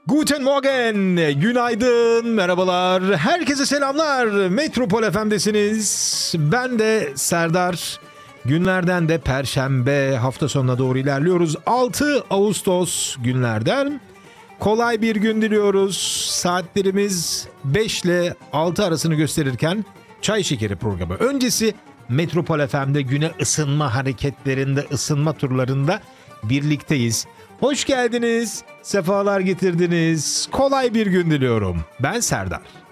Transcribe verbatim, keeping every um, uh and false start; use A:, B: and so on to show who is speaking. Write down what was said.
A: Guten Morgen, günaydın, merhabalar, herkese selamlar. Metropol F M'desiniz. Ben de Serdar. Günlerden de Perşembe, hafta sonuna doğru ilerliyoruz. altı Ağustos günlerden. Kolay bir gün diliyoruz. Saatlerimiz beş ile altı arasını gösterirken Çay Şekeri programı öncesi Metropol F M'de güne ısınma hareketlerinde, ısınma turlarında birlikteyiz. Hoş geldiniz, sefalar getirdiniz. Kolay bir gün diliyorum. Ben Serdar.